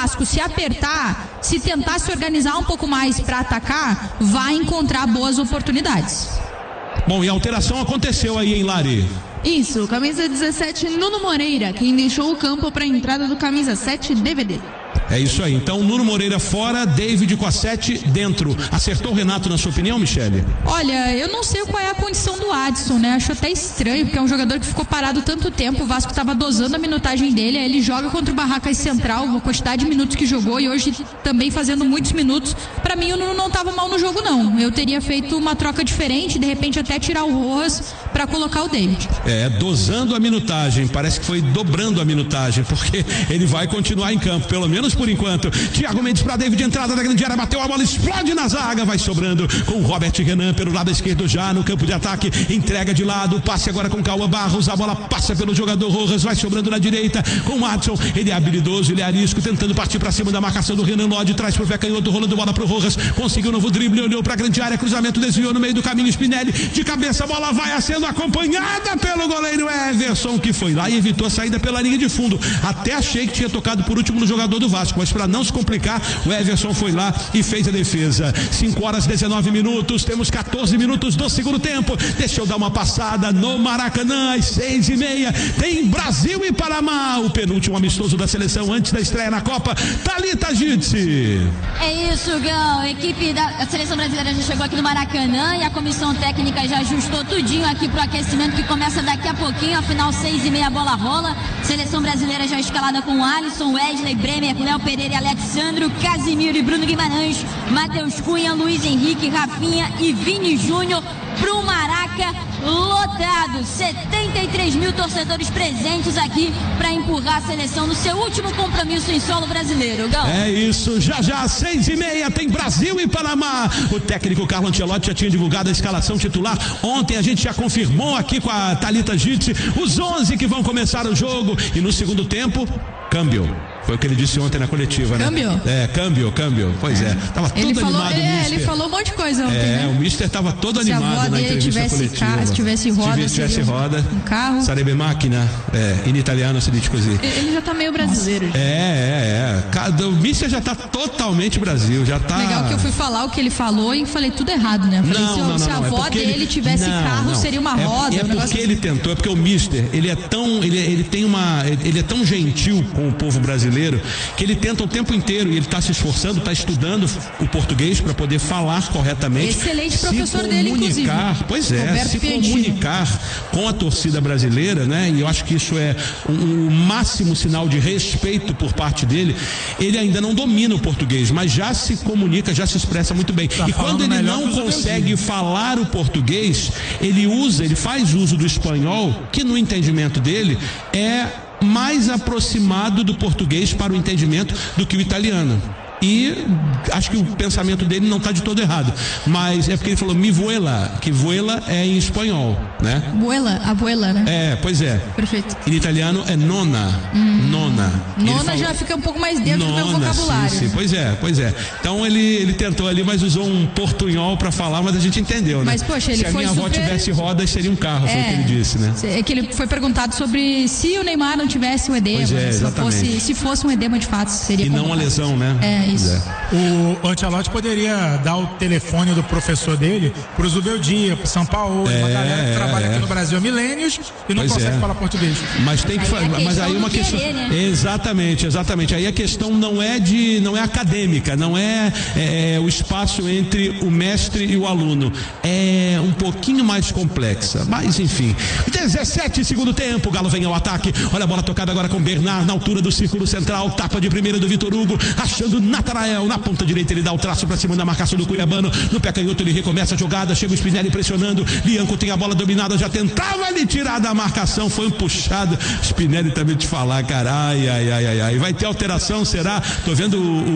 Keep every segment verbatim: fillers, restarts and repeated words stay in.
Vasco se apertar, se tentar se organizar um pouco mais para atacar, vai encontrar boas oportunidades. Bom, e a alteração aconteceu aí, hein, Lari? Isso, camisa dezessete, Nuno Moreira, quem deixou o campo para a entrada do camisa sete, D V D. É isso aí, então Nuno Moreira fora, David com a sete dentro. Acertou o Renato na sua opinião, Michele? Olha, eu não sei qual é a condição do Adson, né? Acho até estranho, porque é um jogador que ficou parado tanto tempo, o Vasco estava dosando a minutagem dele, aí ele joga contra o Barracas Central, uma quantidade de minutos que jogou e hoje também fazendo muitos minutos. Pra mim o Nuno não estava mal no jogo não, eu teria feito uma troca diferente, de repente até tirar o Rojas pra colocar o David. É, dosando a minutagem, parece que foi dobrando a minutagem, porque ele vai continuar em campo, pelo menos por enquanto. Thiago Mendes para David, entrada da grande área, bateu a bola, explode na zaga, vai sobrando com o Robert Renan pelo lado esquerdo já no campo de ataque, entrega de lado, passe agora com Cauã Barros, a bola passa pelo jogador Rojas, vai sobrando na direita com o Adson, ele é habilidoso, ele é arisco, tentando partir para cima da marcação do Renan Lodge, traz pro pé canhoto, rolando bola pro Rojas, conseguiu um novo drible, olhou pra grande área, cruzamento, desviou no meio do caminho, Spinelli, de cabeça, a bola vai sendo acompanhada pelo goleiro Everson, que foi lá e evitou a saída pela linha de fundo, até achei que tinha tocado por último no jogador do Vasco, mas para não se complicar, o Everson foi lá e fez a defesa. cinco horas e dezenove minutos, temos quatorze minutos do segundo tempo. Deixa eu dar uma passada no Maracanã, às seis e meia. Tem Brasil e Panamá, o penúltimo amistoso da seleção antes da estreia na Copa. Thalita Gitze. É isso, Gão. A equipe da seleção brasileira já chegou aqui no Maracanã e a comissão técnica já ajustou tudinho aqui pro aquecimento que começa daqui a pouquinho. Afinal, seis e meia, a bola rola. Seleção brasileira já escalada com Alisson, Wesley, Bremer, Léo Pereira e Alexandro, Casimiro e Bruno Guimarães, Matheus Cunha, Luiz Henrique, Rafinha e Vini Júnior pro Maraca lotado. setenta e três mil torcedores presentes aqui para empurrar a seleção no seu último compromisso em solo brasileiro. Gão. É isso, já já às seis e meia tem Brasil e Panamá. O técnico Carlo Ancelotti já tinha divulgado a escalação titular. Ontem a gente já confirmou aqui com a Thalita Gitze os onze que vão começar o jogo e no segundo tempo, câmbio. Foi o que ele disse ontem na coletiva, né? Câmbio? É, câmbio, câmbio. Pois é. Tava todo ele falou, animado. É, o ele falou um monte de coisa ontem, É, né? o Mister tava todo se animado a na dele entrevista tivesse coletiva. Ca... Se tivesse roda, se tivesse roda, um carro. Sarebbe macchina, é, in italiano se diz così. Ele já tá meio brasileiro. Nossa. É, é, é. Cada, o Mister já tá totalmente Brasil, já tá... Legal que eu fui falar o que ele falou e falei tudo errado, né? Falei, não, se, não, não, se a não, avó é dele ele... tivesse não, carro, não. seria uma é, roda. É um porque ele tentou, é porque o Mister, ele é tão, ele, ele tem uma, ele é tão gentil com o povo brasileiro, que ele tenta o tempo inteiro, e ele está se esforçando, está estudando o português para poder falar corretamente. Excelente professor dele, inclusive. Pois é, Roberto se Piantini. comunicar com a torcida brasileira, né? E eu acho que isso é o um, um máximo sinal de respeito por parte dele. Ele ainda não domina o português, mas já se comunica, já se expressa muito bem. Tá e quando ele não consegue falar o português, ele usa, ele faz uso do espanhol, que no entendimento dele é mais aproximado do português para o entendimento do que o italiano. E acho que o pensamento dele não está de todo errado, mas é porque ele falou mi vuela, que vuela é em espanhol, né? Abuela, abuela, né? É, pois é. Perfeito. Em italiano é nona, hum. nona. Nona falou, já fica um pouco mais dentro nona, do meu vocabulário. Sim, sim, pois é, pois é. Então ele, ele tentou ali, mas usou um portunhol para falar, mas a gente entendeu, né? Mas poxa, ele se a foi minha super... avó tivesse rodas, seria um carro, é, foi o que ele disse, né? É que ele foi perguntado sobre se o Neymar não tivesse o edema, pois é, se, fosse, se fosse um edema de fato, seria e não uma lesão, né? É, isso. É. O Ancelotti poderia dar o telefone do professor dele pro Zubeldia, pro São Paulo, é, uma galera que trabalha é. aqui no Brasil há milênios e não pois consegue é. falar português. Mas tem que falar, mas aí uma questão, querer, né? exatamente, exatamente. Aí a questão não é de, não é acadêmica, não é, é o espaço entre o mestre e o aluno, é um pouquinho mais complexa. Mas enfim, dezessete segundo tempo, o Galo vem ao ataque. Olha a bola tocada agora com o Bernard na altura do círculo central, tapa de primeira do Vitor Hugo, achando Natanael na ponta direita, ele dá o traço para cima da marcação do Cuiabano, no pé canhoto ele recomeça a jogada, chega o Spinelli pressionando, Lianco tem a bola dominada, já tentava ele tirar da marcação, foi um puxado, Spinelli também te falar, cara, ai, ai, ai, ai, ai. Vai ter alteração, será? Tô vendo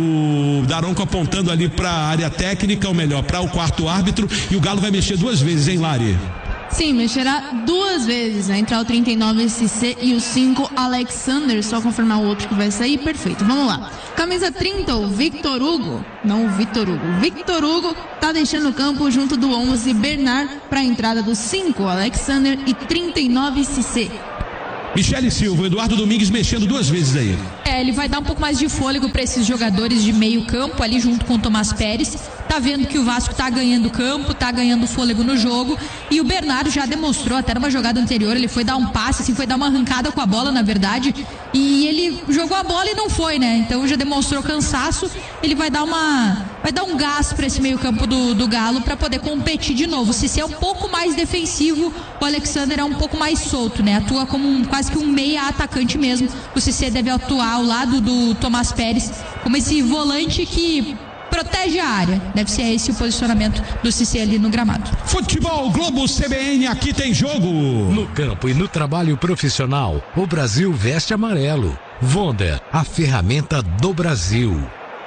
o, o Daronco apontando ali para a área técnica, ou melhor, para o quarto árbitro, e o Galo vai mexer duas vezes, hein, Lari? Sim, mexerá duas vezes. Vai entrar o trinta e nove C C e o cinco Alexander. Só confirmar o outro que vai sair. Perfeito, vamos lá. Camisa trinta, o Victor Hugo. Não o Victor Hugo. Victor Hugo tá deixando o campo junto do onze Bernard para a entrada do cinco Alexander e trinta e nove C C. Michele Silva, Eduardo Domingues mexendo duas vezes aí. É, ele vai dar um pouco mais de fôlego para esses jogadores de meio campo ali junto com o Tomás Pérez. Tá vendo que o Vasco tá ganhando campo, tá ganhando fôlego no jogo, e o Bernardo já demonstrou até numa jogada anterior, ele foi dar um passe, assim, foi dar uma arrancada com a bola, na verdade, e ele jogou a bola e não foi, né? Então já demonstrou cansaço, ele vai dar uma vai dar um gás para esse meio campo do, do Galo para poder competir de novo. Se é um pouco mais defensivo, o Alexander é um pouco mais solto, né? Atua como um, quase que um meia atacante mesmo. O Cissé deve atuar ao lado do Tomás Pérez como esse volante que protege a área. Deve ser esse o posicionamento do Cissé ali no gramado. Futebol Globo C B N, aqui tem jogo. No campo e no trabalho profissional, o Brasil veste amarelo. Wonder, a ferramenta do Brasil.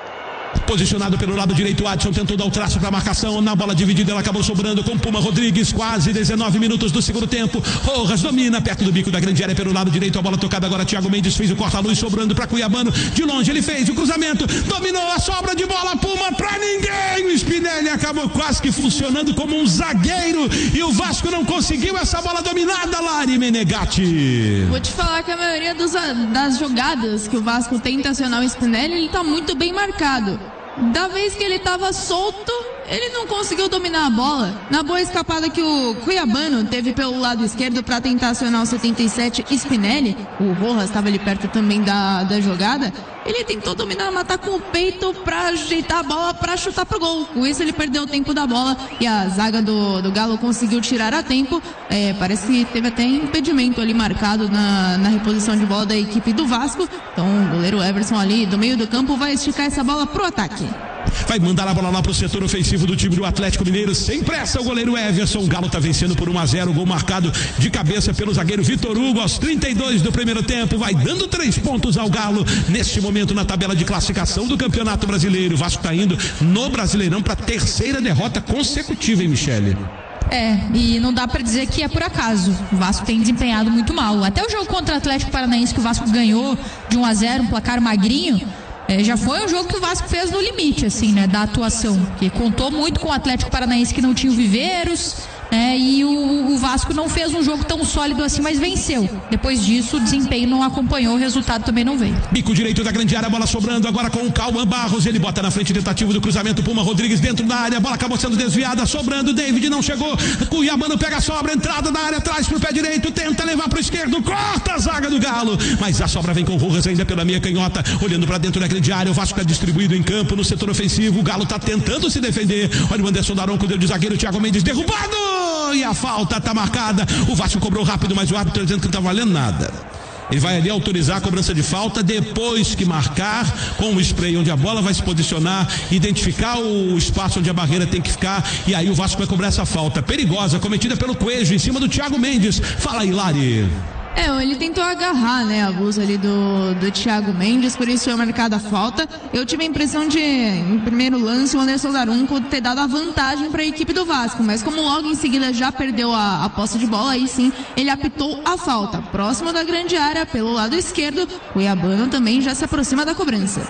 Posicionado pelo lado direito, Adson tentou dar o traço para a marcação, na bola dividida ela acabou sobrando com Puma Rodrigues, quase dezenove minutos do segundo tempo. Rojas domina perto do bico da grande área pelo lado direito, a bola tocada agora, Thiago Mendes fez o corta-luz sobrando para Cuiabano, de longe ele fez o cruzamento, dominou a sobra de bola, Puma para ninguém, o Spinelli acabou quase que funcionando como um zagueiro e o Vasco não conseguiu essa bola dominada, Lari Menegatti. Vou te falar que a maioria dos, das jogadas que o Vasco tenta acionar o Spinelli, ele tá muito bem marcado. Da vez que ele estava solto, ele não conseguiu dominar a bola. Na boa escapada que o Cuiabano teve pelo lado esquerdo para tentar acionar o setenta e sete Spinelli, o Rojas estava ali perto também da, da jogada, ele tentou dominar, matar com o peito para ajeitar a bola, para chutar pro gol. Com isso ele perdeu o tempo da bola e a zaga do, do Galo conseguiu tirar a tempo. É, parece que teve até impedimento ali marcado na, na reposição de bola da equipe do Vasco. Então o goleiro Everson ali do meio do campo vai esticar essa bola pro ataque. Vai mandar a bola lá pro setor ofensivo do time do Atlético Mineiro, sem pressa o goleiro Everson. O Galo tá vencendo por um a zero, gol marcado de cabeça pelo zagueiro Vitor Hugo aos trinta e dois do primeiro tempo, vai dando três pontos ao Galo neste momento na tabela de classificação do Campeonato Brasileiro. O Vasco tá indo no Brasileirão para terceira derrota consecutiva, hein, Michele? É, e não dá pra dizer que é por acaso. O Vasco tem desempenhado muito mal. Até o jogo contra o Atlético Paranaense, que o Vasco ganhou de um a zero, um placar magrinho, É, já foi um jogo que o Vasco fez no limite, assim, né, da atuação, que contou muito com o Atlético Paranaense, que não tinha o Viveiros, né, e o, o Vasco não fez um jogo tão sólido assim, mas venceu. Depois disso, o desempenho não acompanhou, o resultado também não veio. Bico direito da grande área, bola sobrando agora com o Cauã Barros, ele bota na frente, tentativo do cruzamento, Puma Rodrigues dentro da área, a bola acabou sendo desviada, sobrando, David não chegou, Cuiabano pega a sobra, entrada da área, traz pro pé direito, tenta levar pro esquerdo, corta a zaga do Galo, mas a sobra vem com o Rojas ainda pela meia canhota, olhando pra dentro da grande área, o Vasco tá distribuído em campo, no setor ofensivo, o Galo tá tentando se defender, olha o Anderson Daronco, deu de zagueiro, Thiago Mendes derrubado, e a falta tá marcada, o Vasco cobrou rápido, mas o árbitro tá dizendo que não tá valendo nada. Ele vai ali autorizar a cobrança de falta depois que marcar com o spray onde a bola vai se posicionar, identificar o espaço onde a barreira tem que ficar, e aí o Vasco vai cobrar essa falta perigosa cometida pelo Coelho em cima do Thiago Mendes. Fala aí, Lari. É, ele tentou agarrar, né, a blusa ali do, do Thiago Mendes, por isso foi marcada a falta. Eu tive a impressão de, em primeiro lance, o Anderson Daronco ter dado a vantagem para a equipe do Vasco, mas como logo em seguida já perdeu a, a posse de bola, aí sim ele apitou a falta. Próximo da grande área, pelo lado esquerdo, Cuiabano também já se aproxima da cobrança.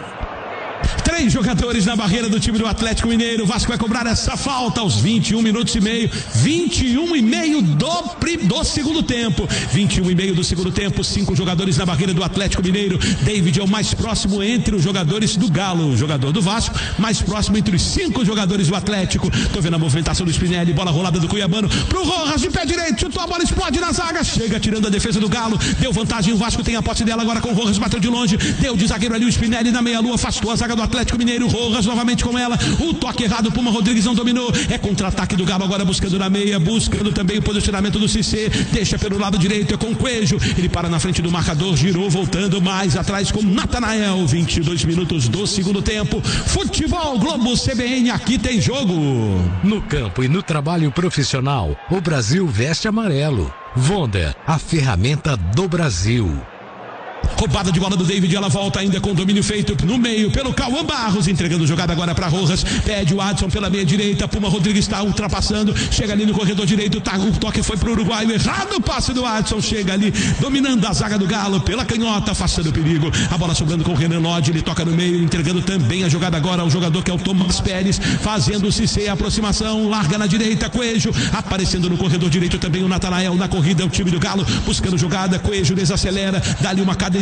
Três jogadores na barreira do time do Atlético Mineiro. O Vasco vai cobrar essa falta aos vinte e um minutos e meio. vinte e um e meio do, do segundo tempo. vinte e um e meio do segundo tempo. Cinco jogadores na barreira do Atlético Mineiro. David é o mais próximo entre os jogadores do Galo. O jogador do Vasco, mais próximo entre os cinco jogadores do Atlético. Tô vendo a movimentação do Spinelli. Bola rolada do Cuiabano pro Rojas de pé direito. Chutou a bola, explode na zaga. Chega tirando a defesa do Galo. Deu vantagem. O Vasco tem a posse dela agora com o Rojas. Bateu de longe. Deu de zagueiro ali o Spinelli na meia-lua. Afastou a zaga do Atlético Mineiro, Rojas novamente com ela, o toque errado, Puma Rodrigues não dominou, é contra-ataque do Galo agora buscando na meia, buscando também o posicionamento do Cissé, deixa pelo lado direito, é com o Coelho, ele para na frente do marcador, girou, voltando mais atrás com Natanael, vinte e dois minutos do segundo tempo. Futebol Globo C B N, aqui tem jogo. No campo e no trabalho profissional, o Brasil veste amarelo. Wonder, a ferramenta do Brasil. Roubada de bola do David, ela volta ainda com domínio feito no meio pelo Cauã Barros, entregando jogada agora para Rojas, pede o Adson pela meia direita, Puma Rodrigues está ultrapassando, chega ali no corredor direito, tá, o toque foi pro uruguaio, errado o passe do Adson, chega ali, dominando a zaga do Galo, pela canhota, afastando o perigo, a bola sobrando com o Renan Lodge, ele toca no meio, entregando também a jogada agora ao jogador que é o Tomás Pérez, fazendo o Cissé, a aproximação, larga na direita, Coelho, aparecendo no corredor direito também o Natanael, na corrida, o time do Galo, buscando jogada, Coelho desacelera, dá ali uma cadência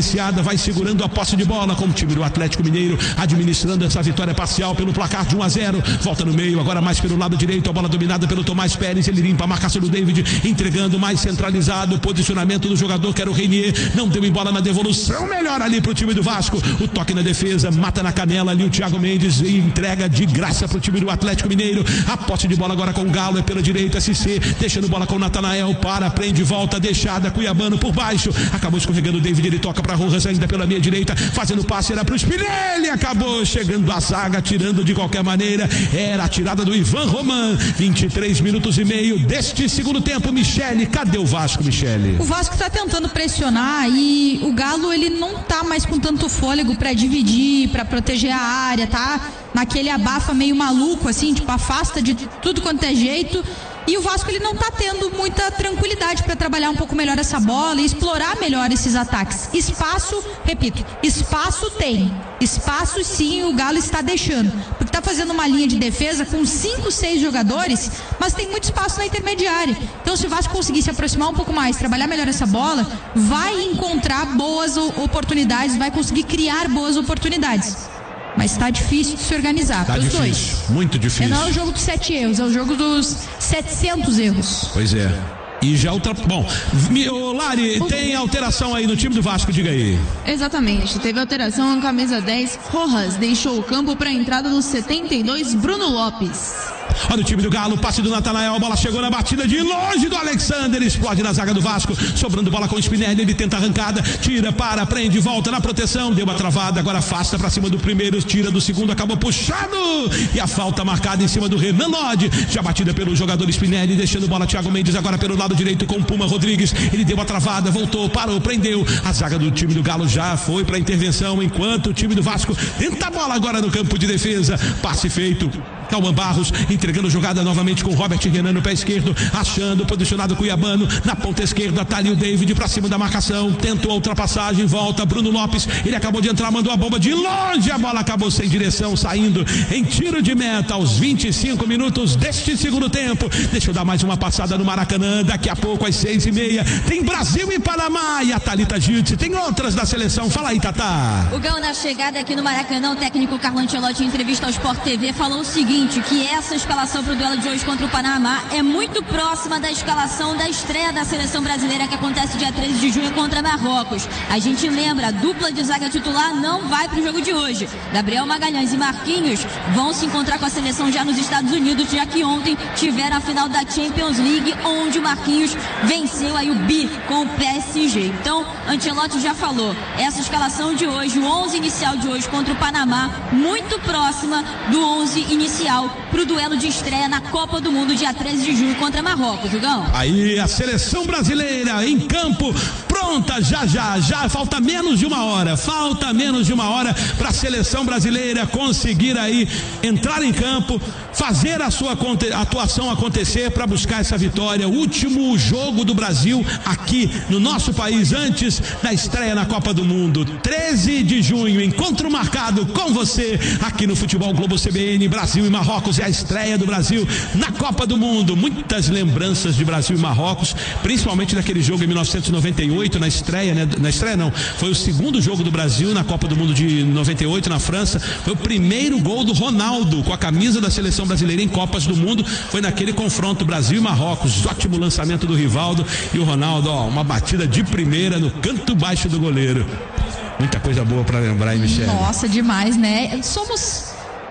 diferenciada, vai segurando a posse de bola com o time do Atlético Mineiro, administrando essa vitória parcial pelo placar de um a zero. Volta no meio, agora mais pelo lado direito, a bola dominada pelo Tomás Pérez, ele limpa a marcação do David, entregando mais centralizado o posicionamento do jogador que era o Reinier, não deu em bola na devolução, melhor ali pro time do Vasco, o toque na defesa, mata na canela ali o Thiago Mendes e entrega de graça pro time do Atlético Mineiro. A posse de bola agora com o Galo é pela direita, S C, deixando bola com o Natanael, para, prende, volta, deixada, Cuiabano por baixo, acabou escorregando o David, ele toca pra Rojas ainda pela meia direita, fazendo passe, era pro Spinelli, acabou chegando a zaga, tirando de qualquer maneira, era a tirada do Ivan Roman. Vinte e três minutos e meio deste segundo tempo. Michele, cadê o Vasco, Michele? O Vasco tá tentando pressionar e o Galo, ele não tá mais com tanto fôlego pra dividir, pra proteger a área, tá naquele abafa meio maluco, assim, tipo, afasta de tudo quanto é jeito. E o Vasco, ele não tá tendo muita tranquilidade para trabalhar um pouco melhor essa bola e explorar melhor esses ataques. Espaço, repito, espaço tem. Espaço sim, o Galo está deixando. Porque tá fazendo uma linha de defesa com cinco, seis jogadores, mas tem muito espaço na intermediária. Então, se o Vasco conseguir se aproximar um pouco mais, trabalhar melhor essa bola, vai encontrar boas oportunidades, vai conseguir criar boas oportunididades. Mas tá difícil de se organizar, tá pros difícil, dois. Muito difícil. Não é o jogo dos sete erros, é o jogo dos setecentos erros. Pois é. E já outra. Bom, ô Lari, tem alteração aí no time do Vasco, diga aí. Exatamente, teve alteração na camisa dez. Rojas deixou o campo para a entrada dos setenta e dois, Bruno Lopes. Olha o time do Galo, passe do Natanael, a bola chegou na batida de longe do Alexander, explode na zaga do Vasco, sobrando bola com o Spinelli, ele tenta arrancada, tira, para, prende, volta na proteção, deu uma travada, agora afasta pra cima do primeiro, tira do segundo, acabou puxado, e a falta marcada em cima do Renan Lodge, já batida pelo jogador Spinelli, deixando bola Thiago Mendes agora pelo lado direito com o Puma Rodrigues, ele deu uma travada, voltou, parou, prendeu, a zaga do time do Galo já foi pra intervenção, enquanto o time do Vasco tenta a bola agora no campo de defesa, passe feito. Cauã Barros entregando jogada novamente com Robert Renan no pé esquerdo, achando, posicionado Cuiabano na ponta esquerda, tá ali o David pra cima da marcação, tentou a ultrapassagem, volta Bruno Lopes, ele acabou de entrar, mandou a bomba de longe, a bola acabou sem direção, saindo em tiro de meta aos vinte e cinco minutos deste segundo tempo. Deixa eu dar mais uma passada no Maracanã, daqui a pouco às seis e meia tem Brasil e Panamá e a Thalita Giltz, tem outras da seleção, fala aí, Tatá. O Gão, na chegada aqui no Maracanã, o técnico Carlo Ancelotti, em entrevista ao Sport T V, falou o seguinte, que essa escalação para o duelo de hoje contra o Panamá é muito próxima da escalação da estreia da seleção brasileira que acontece dia treze de junho contra Marrocos. A gente lembra, a dupla de zaga titular não vai para o jogo de hoje. Gabriel Magalhães e Marquinhos vão se encontrar com a seleção já nos Estados Unidos, já que ontem tiveram a final da Champions League, onde o Marquinhos venceu aí o bi com o P S G. Então, Ancelotti já falou, essa escalação de hoje, o onze inicial de hoje contra o Panamá, muito próxima do onze inicial para o duelo de estreia na Copa do Mundo dia treze de junho contra Marrocos, Jugão. Aí a seleção brasileira em campo, pronta já já, já falta menos de uma hora, falta menos de uma hora para a seleção brasileira conseguir aí entrar em campo, fazer a sua atuação acontecer para buscar essa vitória, o último jogo do Brasil aqui no nosso país antes da estreia na Copa do Mundo, treze de junho, encontro marcado com você aqui no Futebol Globo C B N, Brasil e Marrocos, é a estreia do Brasil na Copa do Mundo, muitas lembranças de Brasil e Marrocos, principalmente daquele jogo em mil novecentos e noventa e oito, na estreia, né? Na estreia não, foi o segundo jogo do Brasil na Copa do Mundo de noventa e oito na França, foi o primeiro gol do Ronaldo com a camisa da seleção brasileira em Copas do Mundo, foi naquele confronto Brasil e Marrocos, ótimo lançamento do Rivaldo e o Ronaldo, ó, uma batida de primeira no canto baixo do goleiro. Muita coisa boa para lembrar, hein, Michele? Nossa, demais, né? Somos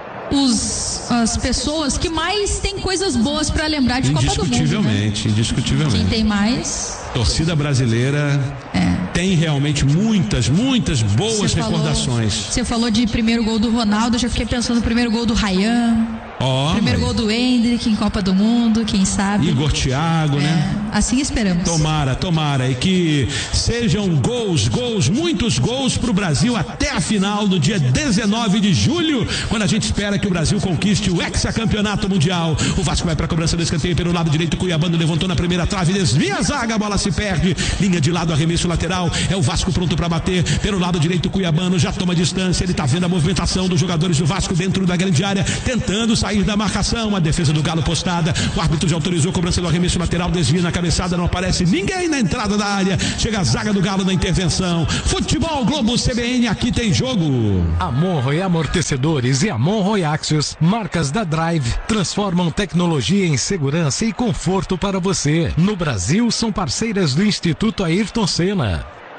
os, as pessoas que mais tem coisas boas para lembrar de Copa do Mundo. Indiscutivelmente, né? indiscutivelmente. Quem tem mais? Torcida brasileira é. tem realmente muitas, muitas boas você recordações. Falou, você falou de primeiro gol do Ronaldo, eu já fiquei pensando no primeiro gol do Ryan. Oh, primeiro mas... gol do Hendrick em Copa do Mundo, quem sabe. Igor Thiago, é, né? Assim esperamos. Tomara, tomara. E que sejam gols, gols, muitos gols pro Brasil até a final do dia dezenove de julho, quando a gente espera que o Brasil conquiste o hexacampeonato mundial. O Vasco vai pra cobrança do escanteio pelo lado direito, Cuiabano levantou na primeira trave, desvia a zaga, a bola se perde, linha de lado, arremesso lateral, é o Vasco pronto pra bater, pelo lado direito, Cuiabano já toma distância, ele tá vendo a movimentação dos jogadores do Vasco dentro da grande área, tentando sair sair da marcação. A defesa do Galo postada. O árbitro já autorizou a cobrança do arremesso lateral. Desvia na cabeçada. Não aparece ninguém na entrada da área. Chega a zaga do Galo na intervenção. Futebol Globo C B N, aqui tem jogo. Amonroe Amortecedores e Amonroe Axios, marcas da Drive, transformam tecnologia em segurança e conforto para você. No Brasil, são parceiras do Instituto Ayrton Senna.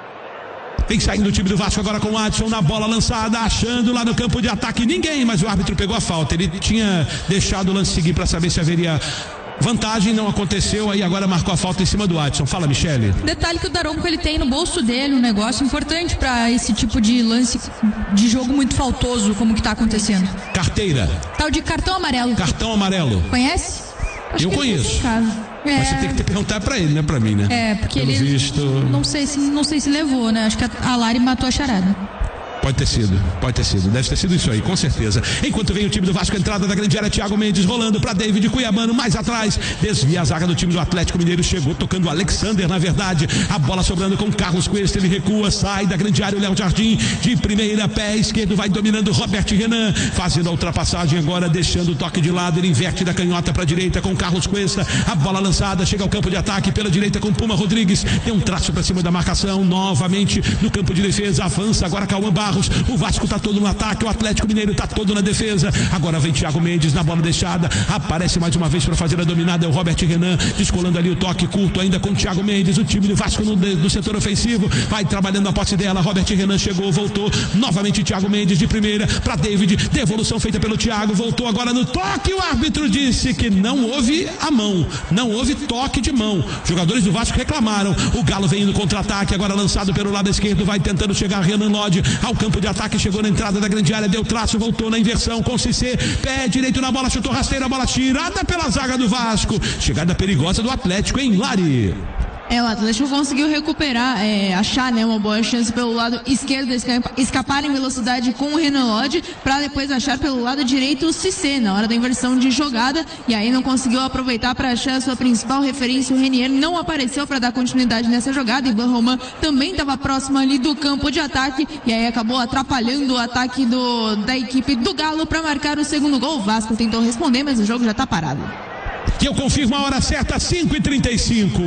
Vem saindo o time do Vasco agora com o Adson na bola lançada, achando lá no campo de ataque ninguém, mas o árbitro pegou a falta. Ele tinha deixado o lance seguir para saber se haveria vantagem, não aconteceu, aí agora marcou a falta em cima do Adson. Fala, Michele. Detalhe que o Daronco ele tem no bolso dele um negócio importante para esse tipo de lance de jogo muito faltoso, como que tá acontecendo. Carteira. Tal de cartão amarelo. Cartão amarelo. Conhece? Acho eu conheço. É... Mas você tem que perguntar pra ele, né? Pra mim, né? É, porque Pelo ele visto... não sei se não sei se levou, né? Acho que a Lari matou a charada. Pode ter sido, pode ter sido, deve ter sido isso aí, com certeza. Enquanto vem o time do Vasco, entrada da grande área, Thiago Mendes rolando para David Cuiabano, mais atrás, desvia a zaga do time do Atlético Mineiro, chegou tocando o Alexander, na verdade, a bola sobrando com Carlos Cuesta, ele recua, sai da grande área, o Léo Jardim, de primeira, pé esquerdo, vai dominando Robert Renan, fazendo a ultrapassagem agora, deixando o toque de lado, ele inverte da canhota para a direita com Carlos Cuesta, a bola lançada, chega ao campo de ataque pela direita com Puma Rodrigues, tem um traço para cima da marcação, novamente no campo de defesa, avança agora Cauã Barros. O Vasco tá todo no ataque, o Atlético Mineiro tá todo na defesa. Agora vem Thiago Mendes na bola deixada, aparece mais uma vez para fazer a dominada, é o Robert Renan, descolando ali o toque curto ainda com o Thiago Mendes, o time do Vasco no, no setor ofensivo, vai trabalhando a posse dela, Robert Renan chegou, voltou, novamente Thiago Mendes de primeira para David, devolução feita pelo Thiago, voltou agora no toque, o árbitro disse que não houve a mão, não houve toque de mão. Jogadores do Vasco reclamaram, o Galo vem no contra-ataque, agora lançado pelo lado esquerdo, vai tentando chegar Renan Lodge ao campo de ataque, chegou na entrada da grande área, deu traço, voltou na inversão com Cissé, pé direito na bola, chutou rasteira, a bola tirada pela zaga do Vasco, chegada perigosa do Atlético em Lari. É, o Atlético conseguiu recuperar, é, achar, né, uma boa chance pelo lado esquerdo, escapar em velocidade com o Renan Lodge, para depois achar pelo lado direito o Cissé, na hora da inversão de jogada, e aí não conseguiu aproveitar para achar a sua principal referência, o Renier não apareceu para dar continuidade nessa jogada, Ivan Roman também estava próximo ali do campo de ataque, e aí acabou atrapalhando o ataque do, da equipe do Galo para marcar o segundo gol. O Vasco tentou responder, mas o jogo já está parado. Que eu confirmo a hora certa, cinco e trinta e cinco.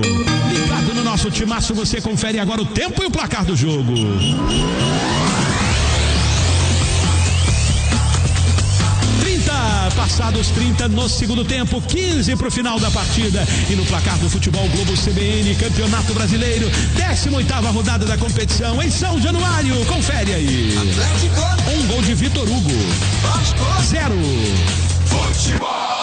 Ligado no nosso timaço, você confere agora o tempo e o placar do jogo. trinta, passados trinta no segundo tempo, quinze para o final da partida. E no placar do Futebol Globo C B N, Campeonato Brasileiro, décima oitava rodada da competição em São Januário. Confere aí. Um gol de Vitor Hugo. Zero. Futebol.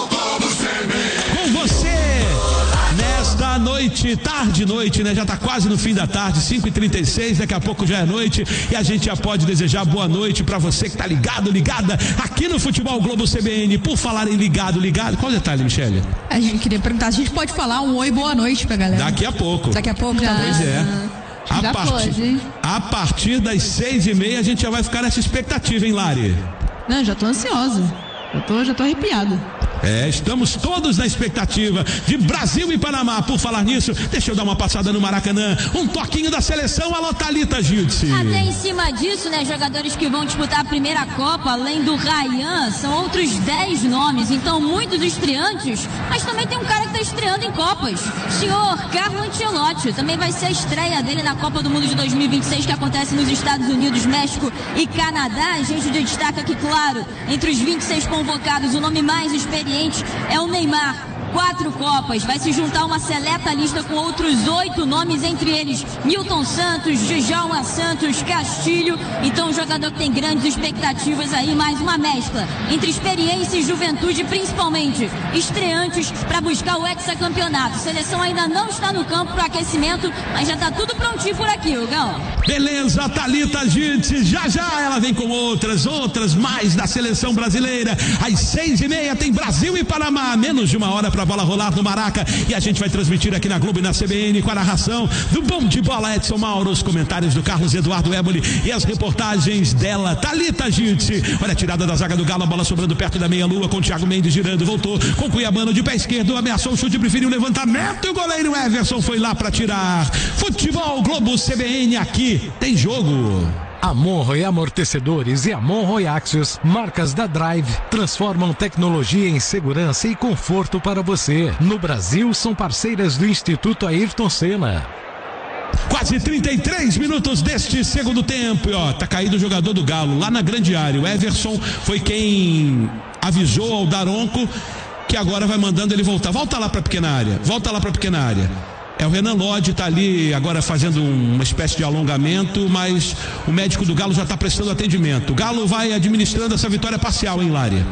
Com você, nesta noite, tarde noite, né? Já tá quase no fim da tarde, cinco e trinta e seis, daqui a pouco já é noite e a gente já pode desejar boa noite pra você que tá ligado, ligada aqui no Futebol Globo C B N. Por falar em ligado, ligado, qual o detalhe, Michele? A gente queria perguntar, a gente pode falar um oi, boa noite pra galera? Daqui a pouco. Daqui a pouco, já. Pois é. A Já partir, pode. a partir das seis e meia a gente já vai ficar nessa expectativa, hein, Lari? Não, já tô ansiosa. Eu tô, já tô arrepiado. É, estamos todos na expectativa de Brasil e Panamá. Por falar nisso, deixa eu dar uma passada no Maracanã. Um toquinho da seleção, alô Thalita Giltz. Até em cima disso, né, jogadores que vão disputar a primeira Copa, além do Ryan, são outros dez nomes. Então, muitos estreantes, mas também tem um cara que está estreando em Copas. O senhor Carlo Ancelotti. Também vai ser a estreia dele na Copa do Mundo de dois mil e vinte e seis, que acontece nos Estados Unidos, México e Canadá. A gente destaca que, claro, entre os vinte e seis convocados, o nome mais experiente é o Neymar. Quatro Copas, vai se juntar uma seleta lista com outros oito nomes, entre eles Milton Santos, Djalma Santos, Castilho. Então, um jogador que tem grandes expectativas aí, mais uma mescla entre experiência e juventude, principalmente estreantes para buscar o hexacampeonato. A seleção ainda não está no campo para aquecimento, mas já está tudo prontinho por aqui, Hugão. Beleza, Thalita Giltz, já já ela vem com outras, outras mais da seleção brasileira. Às seis e meia tem Brasil e Panamá, menos de uma hora para a bola rolar no Maraca, e a gente vai transmitir aqui na Globo e na C B N com a narração do Bom de Bola Edson Mauro, os comentários do Carlos Eduardo Éboli e as reportagens dela, Thalita Giltz. Olha a tirada da zaga do Galo, a bola sobrando perto da meia-lua com o Thiago Mendes girando, voltou com o Cuiabano de pé esquerdo, ameaçou o chute, preferiu o levantamento e o goleiro Everson foi lá para tirar. Futebol Globo C B N, aqui tem jogo. Amonro e amortecedores e Amonro e Axios, marcas da Drive, transformam tecnologia em segurança e conforto para você. No Brasil, são parceiras do Instituto Ayrton Senna. Quase trinta e três minutos deste segundo tempo, e ó, tá caído o jogador do Galo lá na grande área. O Everson foi quem avisou ao Daronco que agora vai mandando ele voltar. Volta lá pra pequena área, volta lá pra pequena área. É, o Renan Lodge está ali agora fazendo uma espécie de alongamento, mas o médico do Galo já está prestando atendimento. O Galo vai administrando essa vitória parcial, hein, Lária?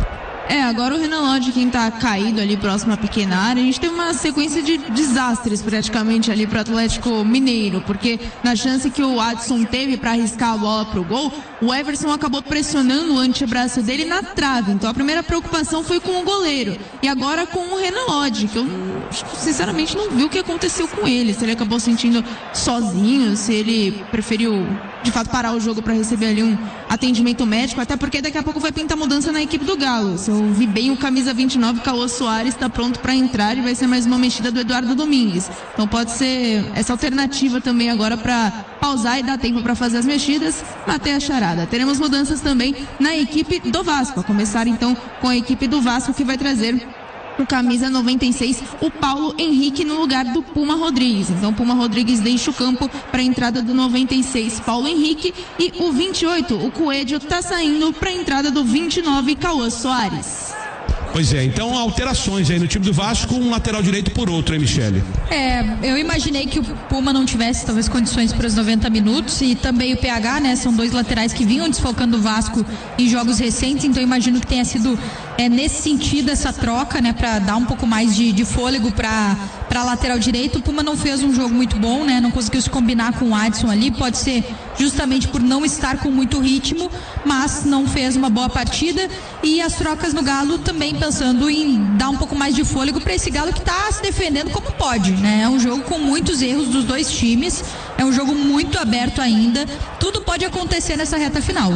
É, agora o Renan Lodge, quem tá caído ali próximo à pequena área, a gente teve uma sequência de desastres praticamente ali pro Atlético Mineiro, porque na chance que o Adson teve para arriscar a bola pro gol, o Everson acabou pressionando o antebraço dele na trave. Então a primeira preocupação foi com o goleiro e agora com o Renan Lodge, que eu sinceramente não vi o que aconteceu com ele, se ele acabou sentindo sozinho, se ele preferiu de fato parar o jogo para receber ali um atendimento médico, até porque daqui a pouco vai pintar mudança na equipe do Galo. Se eu vi bem, o camisa vinte e nove, Cauã Soares, está pronto para entrar e vai ser mais uma mexida do Eduardo Domingues. Então pode ser essa alternativa também agora para pausar e dar tempo para fazer as mexidas, bater a charada. Teremos mudanças também na equipe do Vasco, a começar então com a equipe do Vasco, que vai trazer o camisa noventa e seis, o Paulo Henrique, no lugar do Puma Rodrigues. Então Puma Rodrigues deixa o campo para a entrada do noventa e seis, Paulo Henrique, e o vinte e oito, o Coelho, está saindo para a entrada do vinte e nove, Cauã Soares. Pois é, então alterações aí no time do Vasco, um lateral direito por outro, hein, Michele? É, eu imaginei que o Puma não tivesse talvez condições para os noventa minutos, e também o P H, né, são dois laterais que vinham desfalcando o Vasco em jogos recentes, então eu imagino que tenha sido é, nesse sentido essa troca, né, para dar um pouco mais de, de fôlego para para lateral direito. O Puma não fez um jogo muito bom, né, não conseguiu se combinar com o Adson ali, pode ser justamente por não estar com muito ritmo, mas não fez uma boa partida. E as trocas no Galo também pensando em dar um pouco mais de fôlego para esse Galo que está se defendendo como pode, né? É um jogo com muitos erros dos dois times, é um jogo muito aberto ainda, tudo pode acontecer nessa reta final.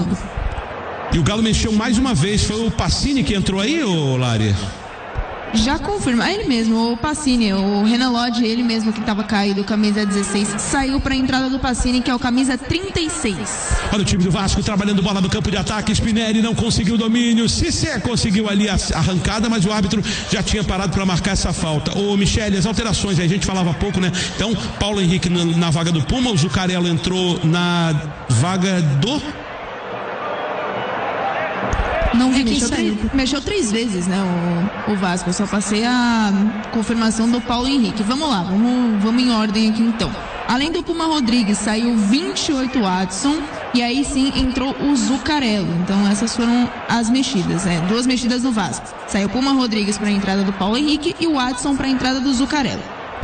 E o Galo mexeu mais uma vez, foi o Pacini que entrou aí, ô Lari? Já confirma, ele mesmo, o Pacini, o Renan Lodge, ele mesmo que estava caído, camisa dezesseis, saiu para a entrada do Pacini, que é o camisa trinta e seis. Olha o time do Vasco trabalhando bola no campo de ataque. Spinelli não conseguiu o domínio, Cissé conseguiu ali a arrancada, mas o árbitro já tinha parado para marcar essa falta. Ô Michele, as alterações aí, a gente falava há pouco, né? Então, Paulo Henrique na, na vaga do Puma, o Zucarello entrou na vaga do... Não vi é, mexeu, três, mexeu três vezes, né, o, o Vasco. Eu só passei a confirmação do Paulo Henrique. Vamos lá, vamos, vamos em ordem aqui então. Além do Puma Rodrigues, saiu vinte e oito Adson, e aí sim entrou o Zucarello. Então essas foram as mexidas, né? Duas mexidas no Vasco. Saiu o Puma Rodrigues para a entrada do Paulo Henrique e o Adson para a entrada do Zucarello.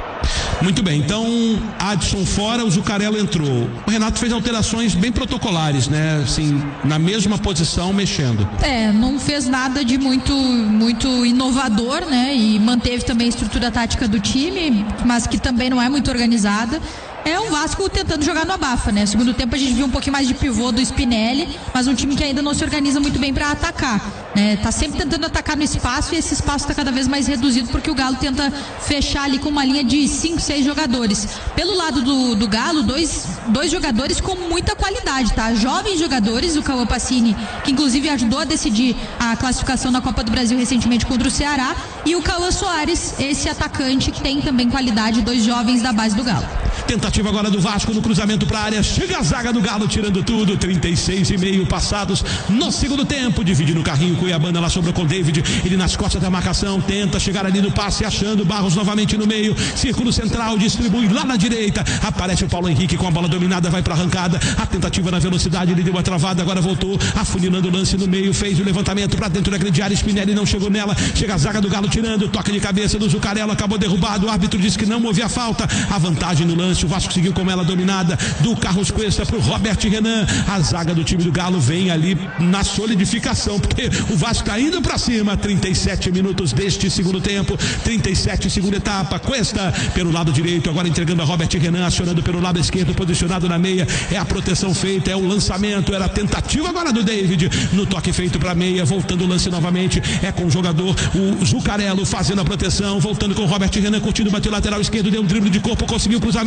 Muito bem, então Adson fora, o Zucarello entrou. O Renato fez alterações bem protocolares, né? Assim, na mesma posição, mexendo. É, não fez nada de muito, muito inovador, né? E manteve também a estrutura tática do time, mas que também não é muito organizada. É um Vasco tentando jogar no abafa, né? Segundo tempo a gente viu um pouquinho mais de pivô do Spinelli, mas um time que ainda não se organiza muito bem para atacar, né? Tá sempre tentando atacar no espaço, e esse espaço tá cada vez mais reduzido porque o Galo tenta fechar ali com uma linha de cinco, seis jogadores. Pelo lado do, do Galo, dois, dois jogadores com muita qualidade, tá? Jovens jogadores, o Cauã Pacini, que inclusive ajudou a decidir a classificação na Copa do Brasil recentemente contra o Ceará, e o Cauã Soares, esse atacante que tem também qualidade, dois jovens da base do Galo. Tentativa agora do Vasco no cruzamento para a área. Chega a zaga do Galo tirando tudo. trinta e seis e meio passados no segundo tempo. Divide no carrinho. Cuiabana lá sobrou com o David. Ele nas costas da marcação. Tenta chegar ali no passe, achando Barros novamente no meio. Círculo central. Distribui lá na direita. Aparece o Paulo Henrique com a bola dominada. Vai para arrancada. A tentativa na velocidade. Ele deu uma travada. Agora voltou. Afunilando o lance no meio. Fez o levantamento para dentro da grande área. Spinelli não chegou nela. Chega a zaga do Galo tirando. Toque de cabeça do Zucarello. Acabou derrubado. O árbitro disse que não movia a falta. A vantagem no lance. O Vasco seguiu com ela dominada, do Carlos Cuesta pro Robert Renan. A zaga do time do Galo vem ali na solidificação, porque o Vasco tá indo pra cima. trinta e sete minutos deste segundo tempo, trinta e sete segunda etapa. Cuesta pelo lado direito, agora entregando a Robert Renan, acionando pelo lado esquerdo, posicionado na meia. É a proteção feita, é o lançamento, era a tentativa agora do David no toque feito pra meia, voltando o lance novamente. É com o jogador, o Zucarello fazendo a proteção, voltando com o Robert Renan, curtindo, bateu lateral esquerdo, deu um drible de corpo, conseguiu o cruzamento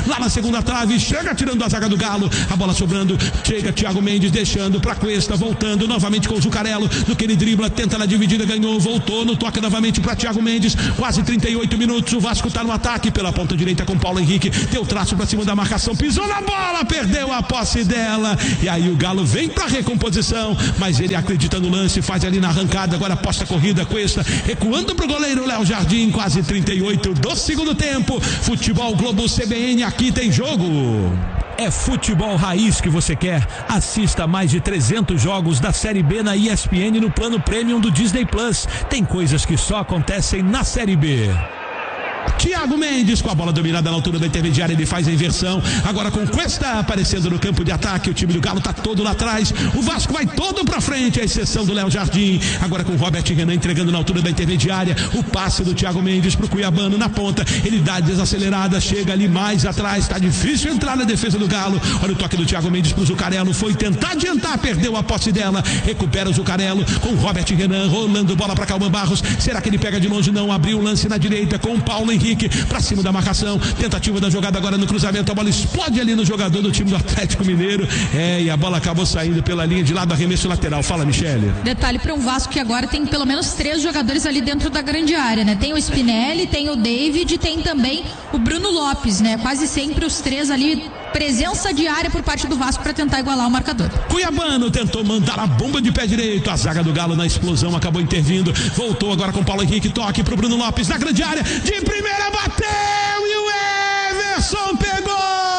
lá na segunda trave, chega tirando a zaga do Galo, a bola sobrando, chega Thiago Mendes, deixando pra Cuesta, voltando novamente com o Zucarello, no que ele dribla, tenta na dividida, ganhou, voltou no toque novamente pra Thiago Mendes, quase trinta e oito minutos, o Vasco tá no ataque pela ponta direita com Paulo Henrique, deu traço pra cima da marcação, pisou na bola, perdeu a posse dela, e aí o Galo vem pra recomposição, mas ele acredita no lance, faz ali na arrancada, agora aposta a corrida, Cuesta, recuando pro goleiro Léo Jardim, quase trinta e oito do segundo tempo. Futebol Globo C B N, aqui tem jogo. É futebol raiz que você quer? Assista mais de trezentos jogos da Série B na E S P N no plano Premium do Disney Plus. Tem coisas que só acontecem na Série B. Thiago Mendes com a bola dominada na altura da intermediária, ele faz a inversão, agora com Cuesta aparecendo no campo de ataque, o time do Galo tá todo lá atrás, o Vasco vai todo pra frente, a exceção do Léo Jardim, agora com Robert Renan entregando na altura da intermediária, o passe do Thiago Mendes pro Cuiabano na ponta, ele dá a desacelerada, chega ali mais atrás, tá difícil entrar na defesa do Galo, olha o toque do Thiago Mendes pro Zucarello, foi tentar adiantar, perdeu a posse dela, recupera o Zucarello com Robert Renan, rolando bola pra Calman Barros, será que ele pega de longe? Não, abriu o lance na direita com o Paulo Henrique pra cima da marcação, tentativa da jogada agora no cruzamento, a bola explode ali no jogador do time do Atlético Mineiro, é, e a bola acabou saindo pela linha de lado, arremesso lateral. Fala, Michele. Detalhe para um Vasco que agora tem pelo menos três jogadores ali dentro da grande área, né? Tem o Spinelli, tem o David, tem também o Bruno Lopes, né? Quase sempre os três ali, presença diária por parte do Vasco para tentar igualar o marcador. Cuiabano tentou mandar a bomba de pé direito, a zaga do Galo na explosão acabou intervindo, voltou agora com Paulo Henrique, toque pro Bruno Lopes na grande área, de primeira bateu e o Everson pegou,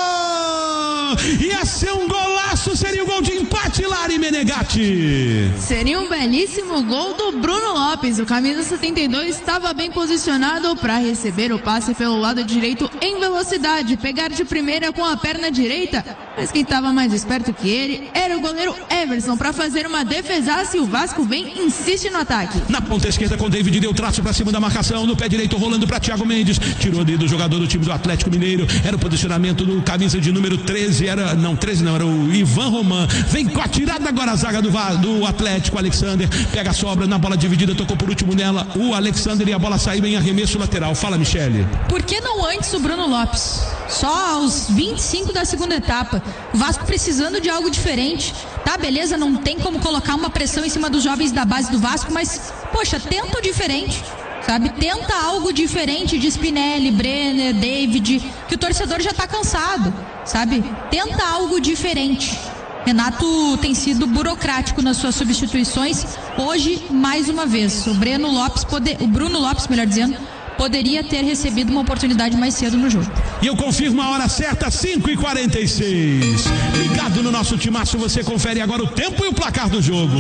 ia ser um golaço, seria o gol de empate, Lari Menegatti. Seria um belíssimo gol do Bruno Lopes, o camisa setenta e dois estava bem posicionado para receber o passe pelo lado direito em velocidade, pegar de primeira com a perna direita, mas quem estava mais esperto que ele era o goleiro Everson para fazer uma defesaça, e o Vasco vem e insiste no ataque. Na ponta esquerda com David, deu traço para cima da marcação, no pé direito rolando para Thiago Mendes, tirou ali do jogador do time do Atlético Mineiro, era o posicionamento do camisa de número treze, era, não, treze não, era o Ivan Roman, vem com a tirada agora a zaga do, do Atlético, Alexander, pega a sobra na bola dividida, tocou por último nela, o Alexander, e a bola saiu em arremesso lateral. Fala, Michele. Por que não antes o Bruno Lopes? Só aos vinte e cinco da segunda etapa, o Vasco precisando de algo diferente, tá, beleza, não tem como colocar uma pressão em cima dos jovens da base do Vasco, mas, poxa, tenta o diferente, sabe, tenta algo diferente de Spinelli, Brenner, David, que o torcedor já tá cansado, sabe, tenta algo diferente. Renato tem sido burocrático nas suas substituições, hoje, mais uma vez, o Breno Lopes, poder, o Bruno Lopes, melhor dizendo, poderia ter recebido uma oportunidade mais cedo no jogo. E eu confirmo a hora certa, cinco e quarenta e seis. Ligado no nosso timaço, você confere agora o tempo e o placar do jogo.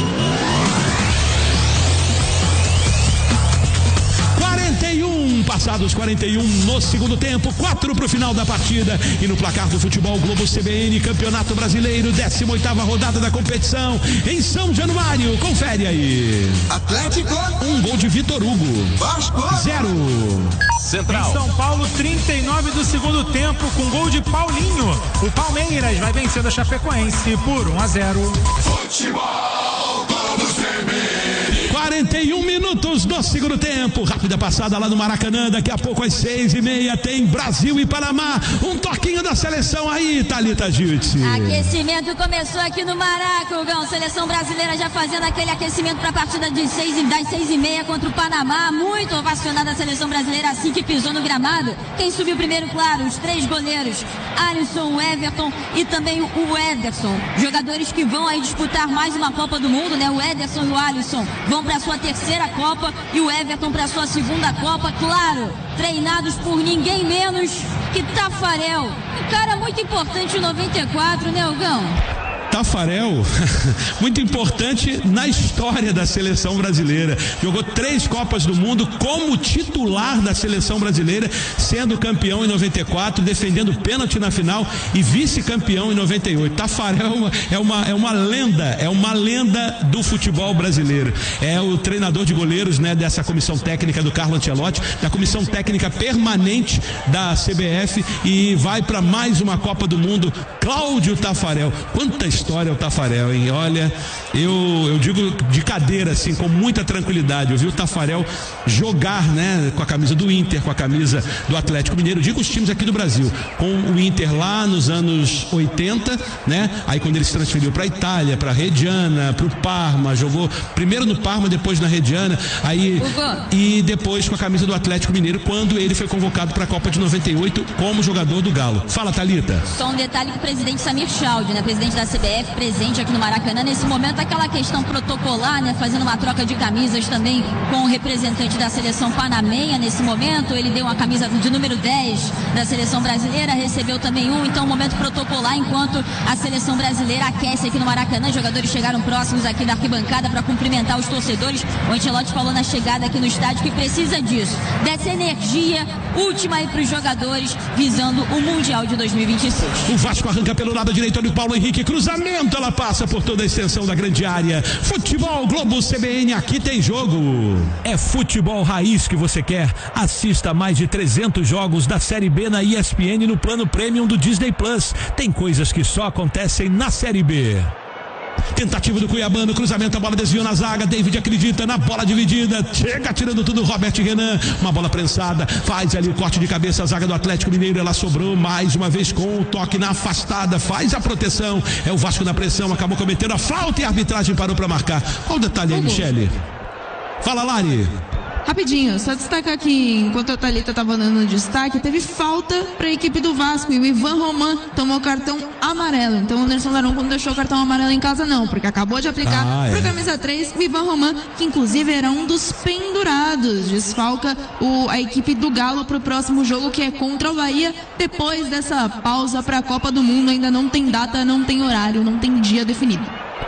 quarenta e um, passados quarenta e um no segundo tempo, quatro para o final da partida, e no placar do Futebol Globo C B N, Campeonato Brasileiro, décima oitava rodada da competição, em São Januário, confere aí. Atlético, um gol de Vitor Hugo, Vasco, zero. Central. Em São Paulo, trinta e nove do segundo tempo, com gol de Paulinho. O Palmeiras vai vencendo a Chapecoense por um a zero. Futebol Globo C B N. quarenta e um minutos do segundo tempo, rápida passada lá no Maracanã, daqui a pouco às seis e meia tem Brasil e Panamá, um toquinho da seleção aí, Thalita Jutsi. Aquecimento começou aqui no Maracanã, seleção brasileira já fazendo aquele aquecimento para a partida de seis, das seis e meia contra o Panamá, muito ovacionada a seleção brasileira assim que pisou no gramado. Quem subiu primeiro, claro, os três goleiros, Alisson, o Everton e também o Ederson, jogadores que vão aí disputar mais uma Copa do Mundo, né? O Ederson e o Alisson vão para sua terceira Copa e o Everton para sua segunda Copa, claro, treinados por ninguém menos que Tafarel, um cara muito importante em noventa e quatro, né, Ogão? Tafarel, muito importante na história da seleção brasileira, jogou três Copas do Mundo como titular da seleção brasileira, sendo campeão em noventa e quatro, defendendo pênalti na final e vice-campeão em noventa e oito. Tafarel é uma, é uma lenda, é uma lenda do futebol brasileiro, é o treinador de goleiros, né, dessa comissão técnica do Carlo Ancelotti, da comissão técnica permanente da C B F, e vai para mais uma Copa do Mundo, Cláudio Tafarel. Quanta história história o Tafarel, hein? Olha, eu, eu digo de cadeira, assim, com muita tranquilidade. Eu vi o Tafarel jogar, né? Com a camisa do Inter, com a camisa do Atlético Mineiro. Eu digo os times aqui do Brasil. Com o Inter lá nos anos oitenta, né? Aí quando ele se transferiu para a Itália, para a Reggiana, para o Parma, jogou primeiro no Parma, depois na Reggiana. Aí, e depois com a camisa do Atlético Mineiro, quando ele foi convocado para a Copa de noventa e oito como jogador do Galo. Fala, Thalita. Só um detalhe que o presidente Samir Chaldi, né, presidente da C B F, presente aqui no Maracanã, nesse momento aquela questão protocolar, né, fazendo uma troca de camisas também com o representante da seleção panamenha nesse momento. Ele deu uma camisa de número dez da seleção brasileira, recebeu também um, então um momento protocolar enquanto a seleção brasileira aquece aqui no Maracanã. Os jogadores chegaram próximos aqui da arquibancada para cumprimentar os torcedores. O Ancelotti falou na chegada aqui no estádio que precisa disso, dessa energia última aí para os jogadores visando o Mundial de dois mil e vinte e seis. O Vasco arranca pelo lado direito, olha o Paulo Henrique, cruzamento, ela passa por toda a extensão da grande área. Futebol Globo C B N, aqui tem jogo. É futebol raiz que você quer? Assista mais de trezentos jogos da Série B na E S P N no plano Premium do Disney Plus. Tem coisas que só acontecem na Série B. Tentativa do Cuiabano, cruzamento, a bola desviou na zaga. David acredita na bola dividida, chega tirando tudo. Robert Renan, uma bola prensada, faz ali o corte de cabeça. A zaga do Atlético Mineiro, ela sobrou mais uma vez com o toque na afastada, faz a proteção. É o Vasco na pressão, acabou cometendo a falta e a arbitragem parou para marcar. Olha o detalhe aí, Michele. Fala, Lari. Rapidinho, só destacar aqui, enquanto a Thalita estava dando destaque, teve falta para a equipe do Vasco e o Ivan Roman tomou cartão amarelo. Então o Anderson Daronco não deixou o cartão amarelo em casa não, porque acabou de aplicar ah, para o é. camisa três, o Ivan Roman, que inclusive era um dos pendurados. Desfalca o, a equipe do Galo para o próximo jogo, que é contra o Bahia, depois dessa pausa para a Copa do Mundo. Ainda não tem data, não tem horário, não tem dia definido.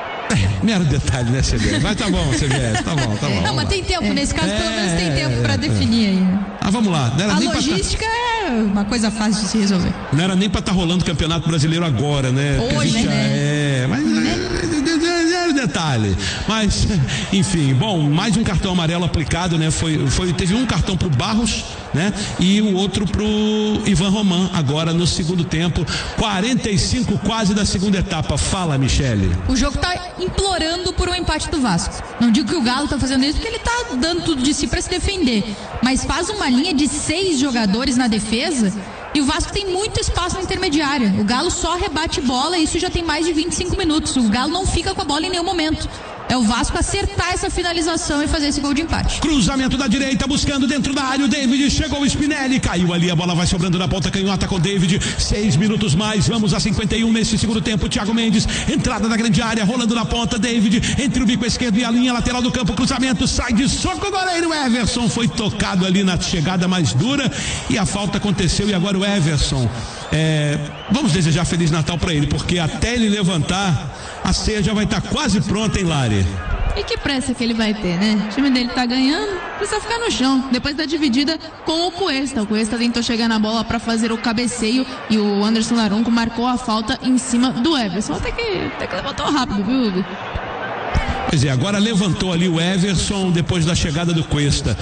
É, mero detalhe, né, C B S? Mas tá bom, C B S, tá bom, tá bom. Não, mas tem tempo, é. nesse caso é, pelo menos tem tempo pra é, definir aí. Ah, vamos lá. Não era a nem logística pra... é uma coisa fácil de se resolver. Não era nem pra estar tá rolando o Campeonato Brasileiro agora, né? Hoje, gente, né? É, mas é, é, é detalhe. Mas, enfim, bom, mais um cartão amarelo aplicado, né? Foi, foi, teve um cartão pro Barros, né? E o outro pro Ivan Roman, agora no segundo tempo, quarenta e cinco quase da segunda etapa. Fala, Michele. O jogo tá implorando por um empate do Vasco. Não digo que o Galo tá fazendo isso porque ele tá dando tudo de si para se defender, mas faz uma linha de seis jogadores na defesa e o Vasco tem muito espaço na intermediária. O Galo só rebate bola e isso já tem mais de vinte e cinco minutos. O Galo não fica com a bola em nenhum momento. É o Vasco acertar essa finalização e fazer esse gol de empate. Cruzamento da direita, buscando dentro da área. O David chegou, o Spinelli caiu ali. A bola vai sobrando na ponta canhota com o David. Seis minutos mais, vamos a cinquenta e um nesse segundo tempo. Thiago Mendes, entrada da grande área, rolando na ponta. David entre o bico esquerdo e a linha lateral do campo. Cruzamento, sai de soco. O goleiro Everson foi tocado ali na chegada mais dura e a falta aconteceu. E agora o Everson, é, vamos desejar Feliz Natal para ele, porque até ele levantar, a ceia já vai estar tá quase pronta, hein, Lari? E que pressa que ele vai ter, né? O time dele tá ganhando, precisa ficar no chão. Depois da dividida com o Cuesta. O Cuesta tentou chegar na bola para fazer o cabeceio e o Anderson Daronco marcou a falta em cima do Everson. Até que, até que levantou rápido, viu, Hugo? Pois é, agora levantou ali o Everson depois da chegada do Cuesta.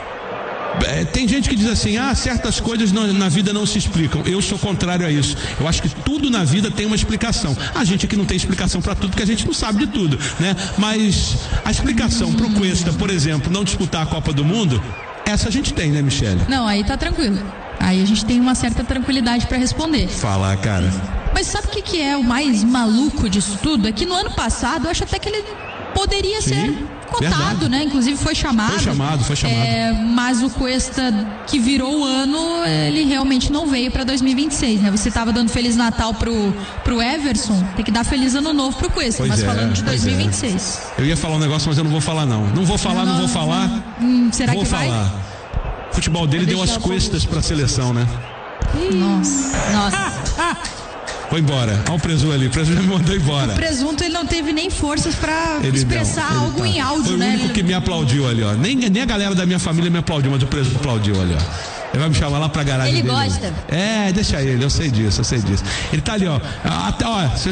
É, tem gente que diz assim, ah, certas coisas não, na vida não se explicam. Eu sou contrário a isso. Eu acho que tudo na vida tem uma explicação. A gente aqui não tem explicação para tudo, porque a gente não sabe de tudo, né? Mas a explicação pro Cuesta, por exemplo, não disputar a Copa do Mundo, essa a gente tem, né, Michele? Não, aí tá tranquilo. Aí a gente tem uma certa tranquilidade para responder. Fala, cara. Mas sabe o que, que é o mais maluco disso tudo? É que no ano passado eu acho até que ele poderia Sim. ser cotado, Verdade. né? Inclusive foi chamado. Foi chamado, foi chamado. É, mas o Cuesta que virou o ano, ele realmente não veio para dois mil e vinte e seis, né? Você tava dando Feliz Natal pro, pro Everson, tem que dar Feliz Ano Novo pro Cuesta, pois mas é, falando de dois mil e vinte e seis. É. Eu ia falar um negócio, mas eu não vou falar não. Não vou falar, não, não vou falar. Hum, será vou que falar. vai? O futebol dele deu as costas para a seleção, né? Nossa. Nossa. Foi embora. Olha o presunto ali. O presunto me mandou embora. O presunto, ele não teve nem forças pra ele expressar não, algo tá. em áudio, Foi né? o único ele... que me aplaudiu ali, ó. Nem, nem a galera da minha família me aplaudiu, mas o presunto aplaudiu ali, ó. Ele vai me chamar lá pra garagem Ele dele. gosta. É, deixa ele, eu sei disso, eu sei disso. Ele tá ali, ó. Até, ó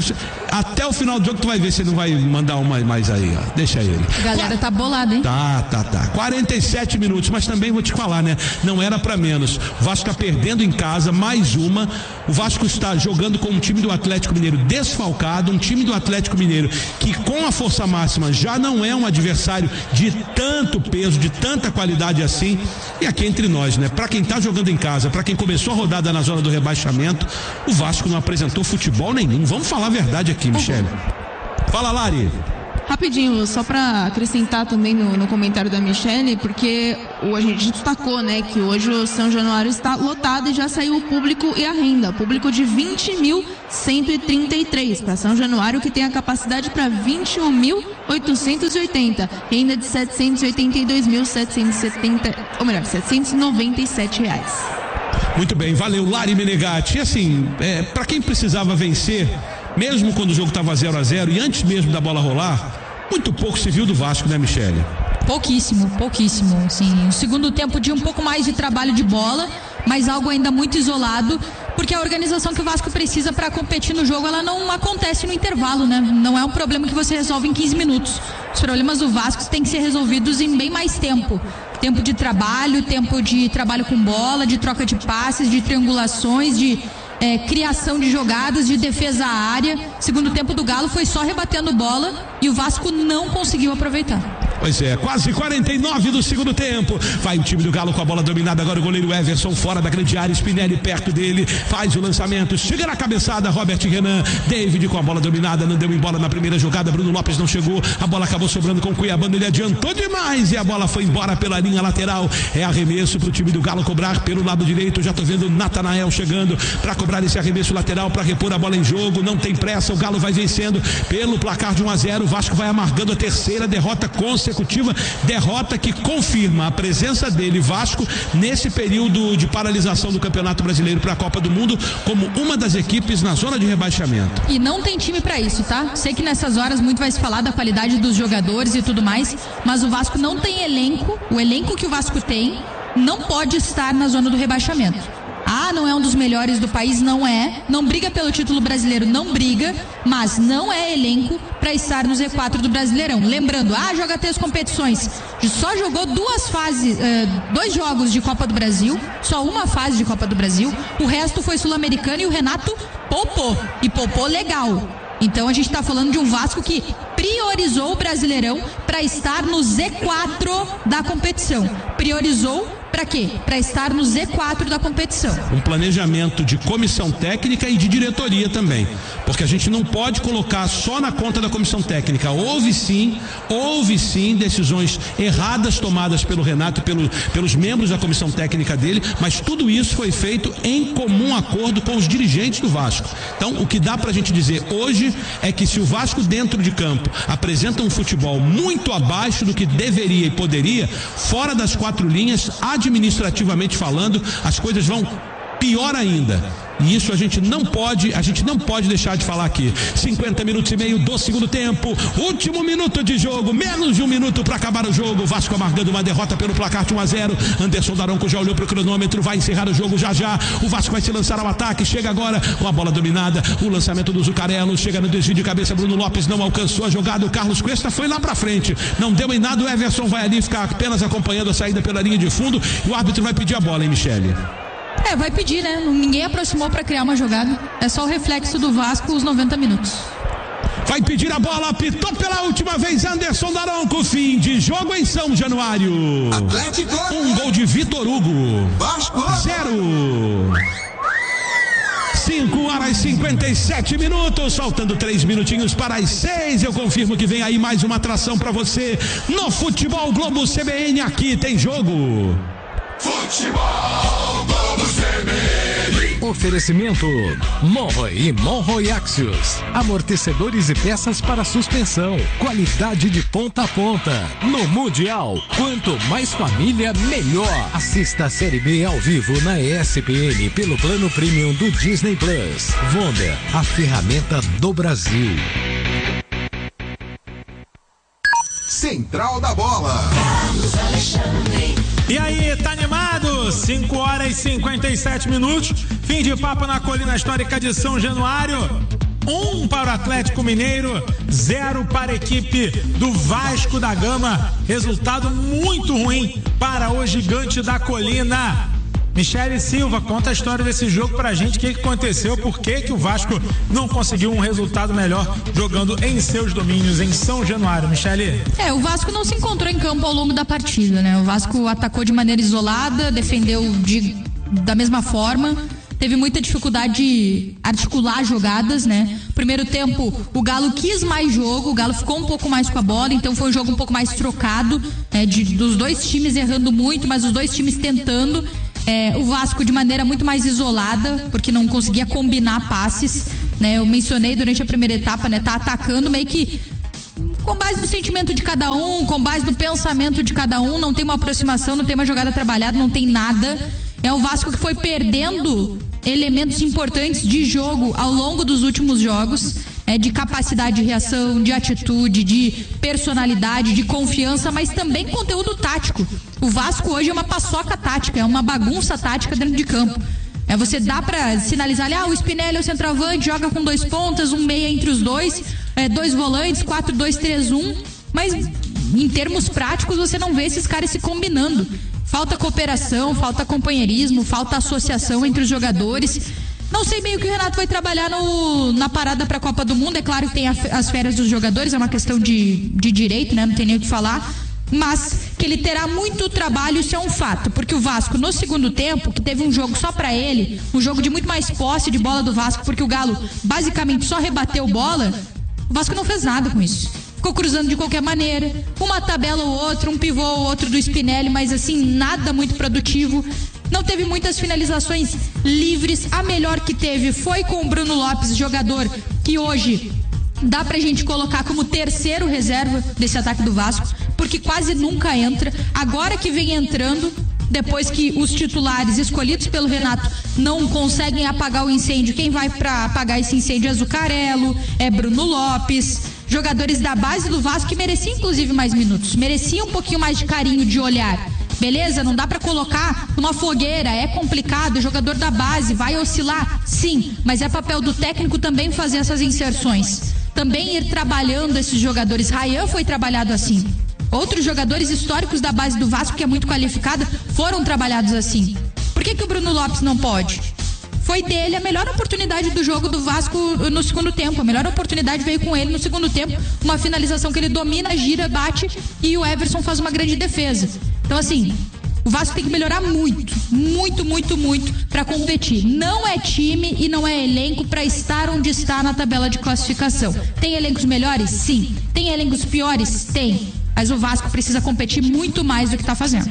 Até o final do jogo tu vai ver se ele não vai mandar uma mais aí, ó. Deixa ele. A galera tá bolada, hein? Tá, tá, tá. quarenta e sete minutos, mas também vou te falar, né? Não era pra menos. O Vasco tá perdendo em casa, mais uma. O Vasco está jogando com um time do Atlético Mineiro desfalcado, um time do Atlético Mineiro que com a força máxima já não é um adversário de tanto peso, de tanta qualidade assim. E aqui entre nós, né? Pra quem tá jogando em casa, pra quem começou a rodada na zona do rebaixamento, o Vasco não apresentou futebol nenhum. Vamos falar a verdade aqui, Michele. Fala, Lari. Rapidinho, só para acrescentar também no, no comentário da Michele, porque o, a gente destacou, né, que hoje o São Januário está lotado e já saiu o público e a renda. Público de vinte mil cento e trinta e três para São Januário, que tem a capacidade para vinte e um mil oitocentos e oitenta. Renda de setecentos e oitenta e dois mil setecentos e setenta, ou melhor, setecentos e noventa e sete reais. Muito bem, valeu, Lari Menegatti. E assim, é, para quem precisava vencer, mesmo quando o jogo estava zero a zero e antes mesmo da bola rolar, muito pouco se viu do Vasco, né, Michele? Pouquíssimo, pouquíssimo. Sim, o segundo tempo de um pouco mais de trabalho de bola, mas algo ainda muito isolado, porque a organização que o Vasco precisa para competir no jogo, ela não acontece no intervalo, né? Não é um problema que você resolve em quinze minutos. Os problemas do Vasco têm que ser resolvidos em bem mais tempo. Tempo de trabalho, tempo de trabalho com bola, de troca de passes, de triangulações, de É, criação de jogadas, de defesa à área. Segundo tempo do Galo foi só rebatendo bola e o Vasco não conseguiu aproveitar. Pois é, quase quarenta e nove do segundo tempo. Vai o time do Galo com a bola dominada. Agora o goleiro Everson fora da grande área. Spinelli perto dele. Faz o lançamento. Chega na cabeçada. Robert Renan. David com a bola dominada. Não deu em bola na primeira jogada. Bruno Lopes não chegou. A bola acabou sobrando com o Cuiabano. Ele adiantou demais. E a bola foi embora pela linha lateral. É arremesso pro time do Galo cobrar pelo lado direito. Já tô vendo o Natanael chegando para cobrar esse arremesso lateral para repor a bola em jogo. Não tem pressa. O Galo vai vencendo pelo placar de um a zero. O Vasco vai amargando a terceira derrota consecutiva. Derrota que confirma a presença dele, Vasco, nesse período de paralisação do Campeonato Brasileiro para a Copa do Mundo, como uma das equipes na zona de rebaixamento. E não tem time para isso, tá? Sei que nessas horas muito vai se falar da qualidade dos jogadores e tudo mais, mas o Vasco não tem elenco. O elenco que o Vasco tem não pode estar na zona do rebaixamento. Ah, não é um dos melhores do país, não é. Não briga pelo título brasileiro, não briga, mas não é elenco para estar no Z quatro do Brasileirão. Lembrando, ah, joga três competições. Só jogou duas fases, uh, dois jogos de Copa do Brasil, só uma fase de Copa do Brasil. O resto foi Sul-Americano e o Renato poupou. E poupou legal. Então a gente está falando de um Vasco que priorizou o Brasileirão para estar no Z quatro da competição. Priorizou para quê? Para estar no Z quatro da competição. Um planejamento de comissão técnica e de diretoria também. Porque a gente não pode colocar só na conta da comissão técnica. Houve sim, houve sim decisões erradas tomadas pelo Renato e pelo, pelos membros da comissão técnica dele, mas tudo isso foi feito em comum acordo com os dirigentes do Vasco. Então, o que dá pra gente dizer hoje é que se o Vasco dentro de campo apresenta um futebol muito abaixo do que deveria e poderia, fora das quatro linhas, administrativamente falando, as coisas vão pior ainda. E isso a gente não pode, a gente não pode deixar de falar aqui. cinquenta minutos e meio do segundo tempo, último minuto de jogo, menos de um minuto para acabar o jogo. Vasco amargando uma derrota pelo placar de um a zero. Anderson Daronco já olhou pro cronômetro, vai encerrar o jogo já já. O Vasco vai se lançar ao ataque, chega agora com a bola dominada, o lançamento do Zucarello, chega no desvio de cabeça, Bruno Lopes não alcançou a jogada, o Carlos Cuesta foi lá para frente, não deu em nada, o Everson vai ali ficar apenas acompanhando a saída pela linha de fundo e o árbitro vai pedir a bola, hein, Michele? É, vai pedir, né? Ninguém aproximou para criar uma jogada. É só o reflexo do Vasco os noventa minutos. Vai pedir a bola, apitou pela última vez Anderson Daronco. Fim de jogo em São Januário. Atlético. Um gol de Vitor Hugo. Vasco. Zero. cinco horas e cinquenta e sete minutos, faltando três minutinhos para as seis. Eu confirmo que vem aí mais uma atração para você no Futebol Globo C B N. Aqui tem jogo. Futebol Globo C B N. Oferecimento Monroe e Monroe Axios. Amortecedores e peças para suspensão. Qualidade de ponta a ponta. No Mundial, quanto mais família, melhor. Assista a Série B ao vivo na E S P N pelo plano premium do Disney Plus. Vonda, a ferramenta do Brasil. Central da Bola. E aí, tá animado? cinco horas e cinquenta e sete minutos. Fim de papo na colina histórica de São Januário. Um para o Atlético Mineiro, zero para a equipe do Vasco da Gama. Resultado muito ruim para o Gigante da Colina. Michele Silva, conta a história desse jogo pra gente, o que, que aconteceu, por que, que o Vasco não conseguiu um resultado melhor jogando em seus domínios em São Januário, Michele? É, o Vasco não se encontrou em campo ao longo da partida, né? O Vasco atacou de maneira isolada, defendeu de, da mesma forma, teve muita dificuldade de articular jogadas, né? Primeiro tempo, o Galo quis mais jogo, o Galo ficou um pouco mais com a bola, então foi um jogo um pouco mais trocado, né? De, dos dois times errando muito, mas os dois times tentando. É, o Vasco de maneira muito mais isolada, porque não conseguia combinar passes, né? Eu mencionei durante a primeira etapa, né? Tá atacando meio que com base no sentimento de cada um, com base no pensamento de cada um, não tem uma aproximação, não tem uma jogada trabalhada, não tem nada. É o Vasco que foi perdendo elementos importantes de jogo ao longo dos últimos jogos, é, de capacidade de reação, de atitude, de personalidade, de confiança, mas também conteúdo tático. O Vasco hoje é uma paçoca tática, é uma bagunça tática dentro de campo. É, você dá pra sinalizar ali, ah, o Spinelli é o centroavante, joga com dois pontas, um meia entre os dois, é, dois volantes, quatro, dois, três, um, mas em termos práticos você não vê esses caras se combinando. Falta cooperação, falta companheirismo, falta associação entre os jogadores. Não sei bem o que o Renato vai trabalhar no, na parada para a Copa do Mundo. É claro que tem a, as férias dos jogadores, é uma questão de, de direito, né? Não tem nem o que falar. Mas que ele terá muito trabalho, isso é um fato. Porque o Vasco, no segundo tempo, que teve um jogo só para ele, um jogo de muito mais posse de bola do Vasco, porque o Galo basicamente só rebateu bola, o Vasco não fez nada com isso. Ficou cruzando de qualquer maneira, uma tabela ou outra, um pivô ou outro do Spinelli, mas assim, nada muito produtivo. Não teve muitas finalizações livres. A melhor que teve foi com o Bruno Lopes, jogador que hoje dá pra gente colocar como terceiro reserva desse ataque do Vasco, porque quase nunca entra. Agora que vem entrando, depois que os titulares escolhidos pelo Renato não conseguem apagar o incêndio, quem vai pra apagar esse incêndio é Zucarello, é Bruno Lopes, jogadores da base do Vasco que mereciam inclusive mais minutos, mereciam um pouquinho mais de carinho, de olhar. Beleza, não dá pra colocar numa fogueira, é complicado, o jogador da base vai oscilar, sim, mas é papel do técnico também fazer essas inserções, também ir trabalhando esses jogadores. Ryan foi trabalhado assim, outros jogadores históricos da base do Vasco, que é muito qualificada, foram trabalhados assim. Por que que o Bruno Lopes não pode? Foi dele a melhor oportunidade do jogo do Vasco no segundo tempo. A melhor oportunidade veio com ele no segundo tempo. Uma finalização que ele domina, gira, bate e o Everson faz uma grande defesa. Então assim, o Vasco tem que melhorar muito, muito, muito, muito para competir. Não é time e não é elenco para estar onde está na tabela de classificação. Tem elencos melhores? Sim. Tem elencos piores? Tem. Mas o Vasco precisa competir muito mais do que está fazendo.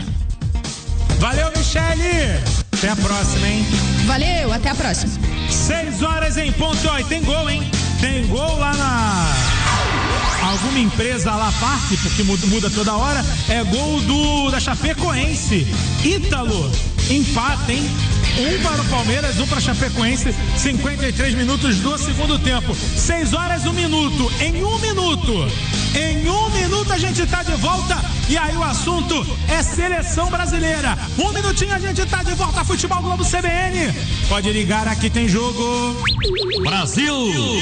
Valeu, Michele! Até a próxima, hein? Valeu, até a próxima. Seis horas em ponto. Ó, e tem gol, hein? Tem gol lá na... alguma empresa lá, Parque, porque muda, muda toda hora. É gol do da Chapecoense. Ítalo, empate, hein? Um para o Palmeiras, um para a Chapecoense. cinquenta e três minutos do segundo tempo. Seis horas, um minuto. Em um minuto. Em um minuto a gente tá de volta. E aí o assunto é seleção brasileira. Um minutinho a gente tá de volta. Futebol Globo C B N. Pode ligar, aqui tem jogo. Brasil!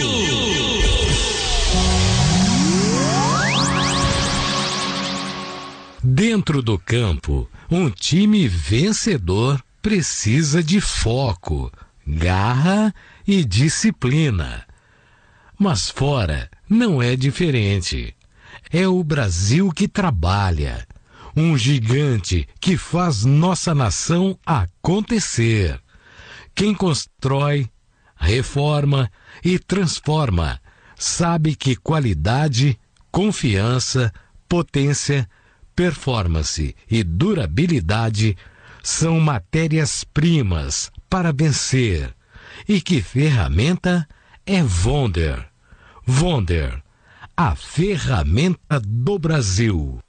Dentro do campo, um time vencedor precisa de foco, garra e disciplina. Mas fora não é diferente. É o Brasil que trabalha, um gigante que faz nossa nação acontecer. Quem constrói, reforma e transforma sabe que qualidade, confiança, potência, performance e durabilidade são matérias-primas para vencer. E que ferramenta é Wonder. Wonder, a ferramenta do Brasil.